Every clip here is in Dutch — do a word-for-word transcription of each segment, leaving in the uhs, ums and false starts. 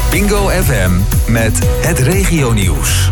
Bingo F M met het regionieuws.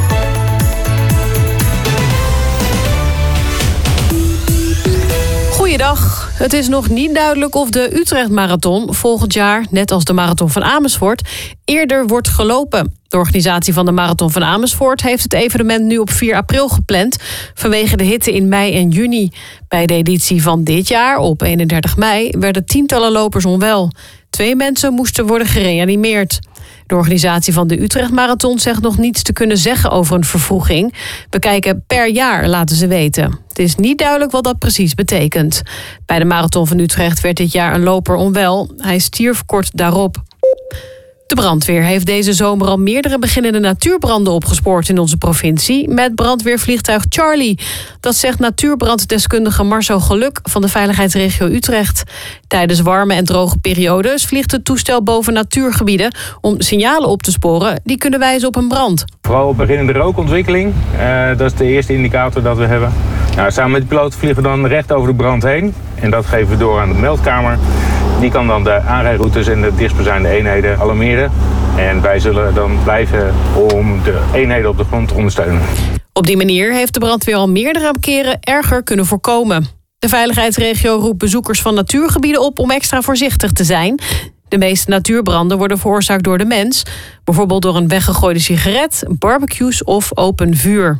Goeiedag. Het is nog niet duidelijk of de Utrecht Marathon volgend jaar, net als de Marathon van Amersfoort, eerder wordt gelopen. De organisatie van de Marathon van Amersfoort heeft het evenement nu op vier april gepland, vanwege de hitte in mei en juni. Bij de editie van dit jaar, op eenendertig mei, werden tientallen lopers onwel. Twee mensen moesten worden gereanimeerd. De organisatie van de Utrecht Marathon zegt nog niets te kunnen zeggen over een vervroeging. We kijken per jaar, laten ze weten. Het is niet duidelijk wat dat precies betekent. Bij de Marathon van Utrecht werd dit jaar een loper onwel. Hij stierf kort daarop. De brandweer heeft deze zomer al meerdere beginnende natuurbranden opgespoord in onze provincie met brandweervliegtuig Charlie. Dat zegt natuurbranddeskundige Marcel Geluk van de veiligheidsregio Utrecht. Tijdens warme en droge periodes vliegt het toestel boven natuurgebieden om signalen op te sporen die kunnen wijzen op een brand. Vooral op beginnende rookontwikkeling, uh, dat is de eerste indicator dat we hebben. Nou, samen met de piloot vliegen we dan recht over de brand heen en dat geven we door aan de meldkamer. Die kan dan de aanrijroutes en de dichtstbijzijnde eenheden alarmeren. En wij zullen dan blijven om de eenheden op de grond te ondersteunen. Op die manier heeft de brandweer al meerdere keren erger kunnen voorkomen. De veiligheidsregio roept bezoekers van natuurgebieden op om extra voorzichtig te zijn. De meeste natuurbranden worden veroorzaakt door de mens. Bijvoorbeeld door een weggegooide sigaret, barbecues of open vuur.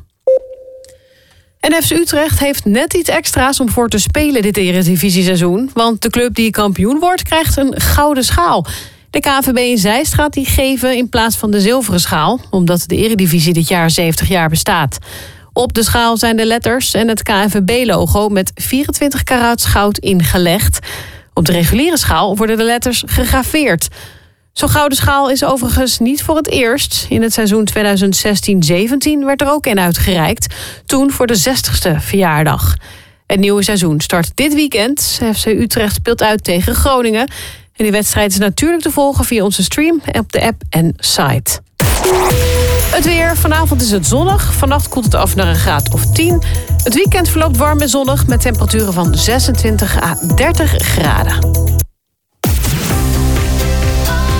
En F C Utrecht heeft net iets extra's om voor te spelen dit Eredivisie-seizoen. Want de club die kampioen wordt, krijgt een gouden schaal. De K N V B in Zeist gaat die geven in plaats van de zilveren schaal, omdat de Eredivisie dit jaar zeventig jaar bestaat. Op de schaal zijn de letters en het K N V B-logo met vierentwintig karaats goud ingelegd. Op de reguliere schaal worden de letters gegraveerd. Zo'n gouden schaal is overigens niet voor het eerst. In het seizoen tweeduizend zestien zeventien werd er ook een uitgereikt. Toen voor de zestigste verjaardag. Het nieuwe seizoen start dit weekend. F C Utrecht speelt uit tegen Groningen. En die wedstrijd is natuurlijk te volgen via onze stream, op de app en site. Het weer. Vanavond is het zonnig. Vannacht koelt het af naar een graad of tien. Het weekend verloopt warm en zonnig met temperaturen van zesentwintig à dertig graden.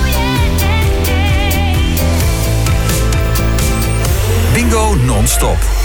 Bingo non-stop.